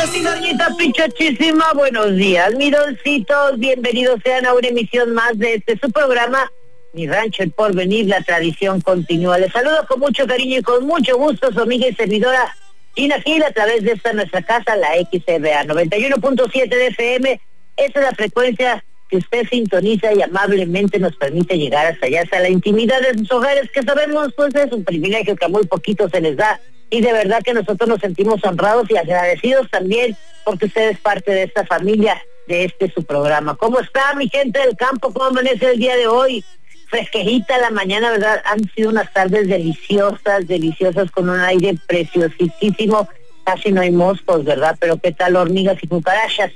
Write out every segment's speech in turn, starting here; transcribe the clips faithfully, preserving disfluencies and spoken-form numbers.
Señorita Pichochísima, buenos días, mis doncitos, bienvenidos sean a una emisión más de este su programa, Mi Rancho El Porvenir, la tradición continúa. Les saludo con mucho cariño y con mucho gusto su amiga y servidora Gina Gil a través de esta nuestra casa, la X B A noventa y uno punto siete de F M. Esa es la frecuencia que usted sintoniza y amablemente nos permite llegar hasta allá, hasta la intimidad de sus hogares, que sabemos pues es un privilegio que a muy poquito se les da, y de verdad que nosotros nos sentimos honrados y agradecidos también porque usted es parte de esta familia, de este su programa. ¿Cómo está mi gente del campo? ¿Cómo amanece el día de hoy? Fresquejita la mañana, ¿verdad? Han sido unas tardes deliciosas, deliciosas, con un aire preciosísimo. Casi no hay moscos, ¿verdad? Pero ¿qué tal hormigas y cucarachas?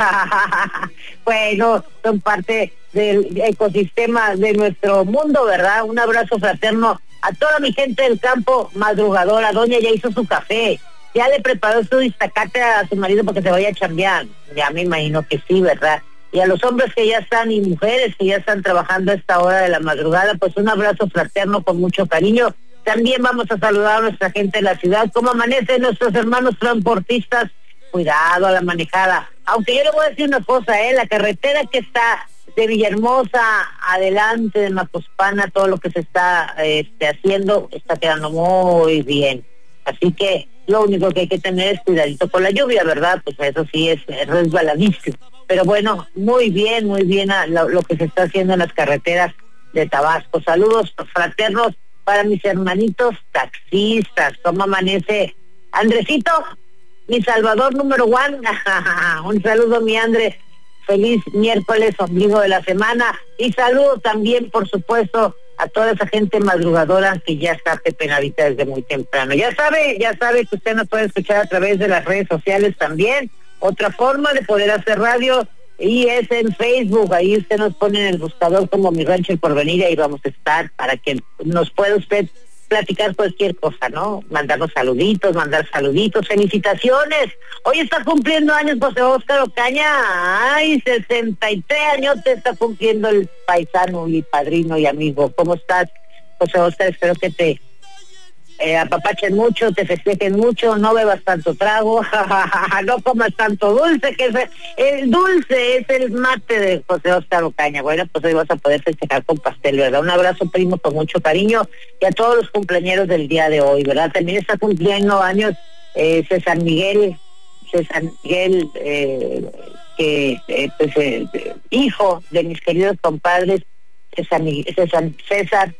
Bueno, son parte del ecosistema de nuestro mundo, ¿verdad? Un abrazo fraterno a toda mi gente del campo madrugadora. Doña ya hizo su café, ya le preparó su distacate a su marido porque se vaya a chambear. Ya me imagino que sí, ¿verdad? Y a los hombres que ya están y mujeres que ya están trabajando a esta hora de la madrugada, pues un abrazo fraterno con mucho cariño. También vamos a saludar a nuestra gente de la ciudad. ¿Cómo amanecen nuestros hermanos transportistas? Cuidado a la manejada. Aunque yo le voy a decir una cosa, ¿eh? La carretera que está de Villahermosa adelante de Macuspana, todo lo que se está este, haciendo, está quedando muy bien. Así que lo único que hay que tener es cuidadito con la lluvia, ¿verdad? Pues eso sí es resbaladísimo. Pero bueno, muy bien, muy bien a lo, lo que se está haciendo en las carreteras de Tabasco. Saludos fraternos para mis hermanitos taxistas. ¿Cómo amanece Andresito? Mi Salvador número one. Un saludo, mi Andrés. Feliz miércoles, ombligo de la semana. Y saludo también, por supuesto, a toda esa gente madrugadora que ya está pepenadita desde muy temprano. Ya sabe, ya sabe que usted nos puede escuchar a través de las redes sociales también. Otra forma de poder hacer radio y es en Facebook. Ahí usted nos pone en el buscador como Mi Rancho El Porvenir y ahí vamos a estar para que nos pueda usted platicar cualquier cosa, ¿no? Mandarnos saluditos, mandar saluditos, felicitaciones. Hoy está cumpliendo años José Óscar Ocaña. Ay, sesenta y tres años te está cumpliendo el paisano y padrino y amigo. ¿Cómo estás, José Óscar? Espero que te eh, apapachen mucho, te festejen mucho, no bebas tanto trago, no comas tanto dulce, que es el dulce es el mate de José Óscar Ocaña. Bueno, pues hoy vas a poder festejar con pastel, ¿verdad? Un abrazo, primo, con mucho cariño, y a todos los cumpleaños del día de hoy, ¿verdad? También está cumpliendo años eh, César Miguel, César Miguel, eh, que eh, pues eh, hijo de mis queridos compadres César, Miguel, César, César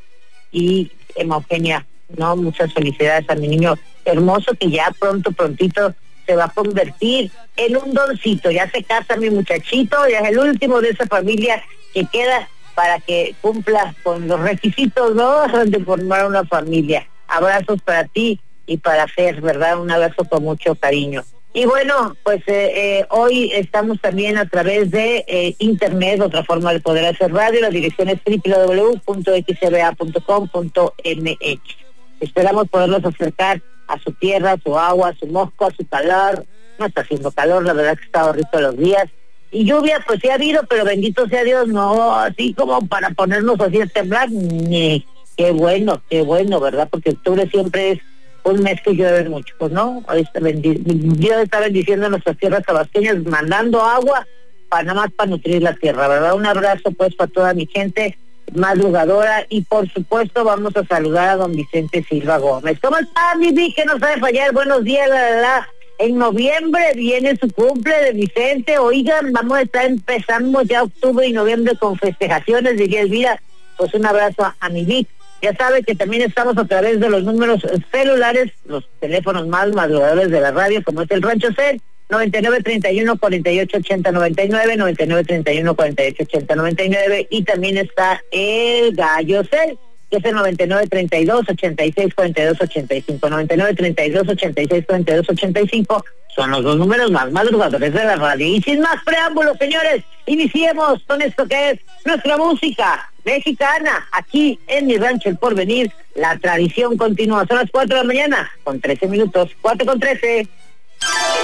y Emma Eugenia. No, muchas felicidades a mi niño hermoso que ya pronto, prontito se va a convertir en un doncito. Ya se casa mi muchachito, ya es el último de esa familia que queda para que cumpla con los requisitos, ¿no?, de formar una familia. Abrazos para ti y para Fer, ¿verdad? Un abrazo con mucho cariño. Y bueno, pues eh, eh, hoy estamos también a través de eh, internet, otra forma de poder hacer radio. La dirección es doble u doble u doble u punto x b a punto com punto m x. Esperamos poderlos acercar a su tierra, a su agua, a su mosco, a su calor. No está haciendo calor, la verdad que está horrible los días. Y lluvia, pues sí ha habido, pero bendito sea Dios, no así como para ponernos así a temblar. Ni, qué bueno, qué bueno, ¿verdad? Porque octubre siempre es un mes que llueve mucho, pues no. Hoy está bendi- Dios está bendiciendo a nuestras tierras tabasqueñas, mandando agua para nada más para nutrir la tierra, ¿verdad? Un abrazo pues para toda mi gente madrugadora, y por supuesto vamos a saludar a don Vicente Silva Gómez. ¿Cómo está, mi Vi? Que no sabe fallar. Buenos días, la verdad. En noviembre viene su cumple de Vicente. Oigan, vamos a estar empezando ya octubre y noviembre con festejaciones, diría Elvira. Pues un abrazo a, a mi Vi. Ya sabe que también estamos a través de los números celulares, los teléfonos más madrugadores de la radio, como es el Rancho Cel, noventa y nueve, treinta y uno, cuarenta y ocho, ochenta, noventa y nueve, noventa y nueve, treinta y uno, cuarenta y ocho, ochenta, noventa y nueve, y también está el Gallo Cel, que es el noventa y nueve, treinta y dos, ochenta y seis, cuarenta y dos, ochenta y cinco, noventa y nueve, treinta y dos, ochenta y seis, cuarenta y dos, ochenta y cinco, son los dos números más madrugadores de la radio. Y sin más preámbulos, señores, iniciemos con esto que es nuestra música mexicana, aquí en Mi Rancho El Porvenir. La tradición continúa. Son las cuatro de la mañana, con trece minutos, cuatro con trece.